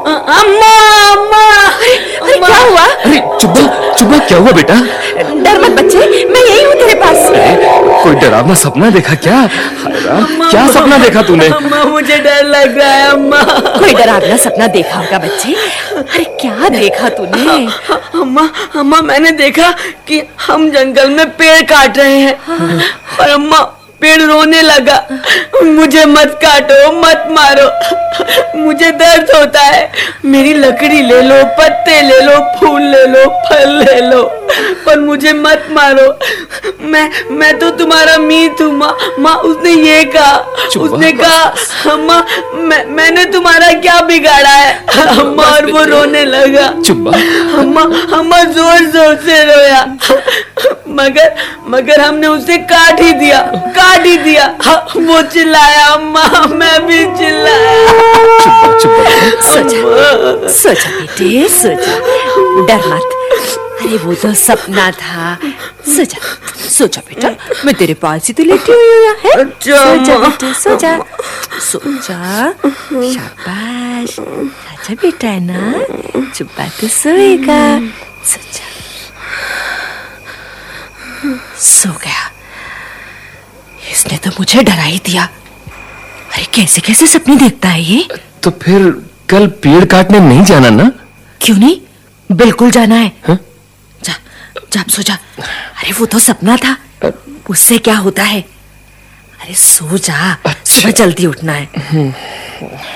अम्मा अम्मा। अरे क्या हुआ? अरे चुप्पा, क्या हुआ बेटा? डर मत बच्चे, मैं यही हूँ तेरे पास। कोई डरावना सपना देखा क्या? क्या सपना देखा तूने? अम्मा मुझे डर लग रहा है अम्मा। कोई डरावना सपना देखा होगा बच्चे। अरे क्या देखा तूने? अम्मा मैंने देखा कि हम जंगल में पेड़ काट रहे हैं और अम्मा पेड़ रोने लगा। मुझे मत काटो, मत मारो, मुझे दर्द होता है। मेरी लकड़ी ले लो, पत्ते ले लो, फूल ले लो, फल ले लो, पर मुझे मत मारो। मैं तो तुम्हारा मीत हूँ माँ। उसने ये कहा, उसने कहा अम्मा मैंने तुम्हारा क्या बिगाड़ा है अम्मा। और वो रोने लगा। अम्मा जोर जोर से रोया, मगर हमने उसे काट ही दिया। वो चिल्लाया अम्मा, मैं भी चिल्लाया। सोचा बेटे, सोचा, डर मत। अरे वो तो सपना था। सोचा बेटा, मैं तेरे पास ही तो लेटी हुई हूँ है। सोचा बेटे, सोचा। शाबाश, अच्छा बेटा है ना, चुप्पा तो सोएगा। सोचा, सो गया। इसने तो मुझे डरा ही दिया। अरे कैसे कैसे सपने देखता है ये। तो फिर कल पेड़ काटने नहीं जाना ना? क्यों नहीं, बिल्कुल जाना है। हा? जा सो जा। अरे वो तो सपना था, उससे क्या होता है। अरे सो जा, सुबह जल्दी उठना है।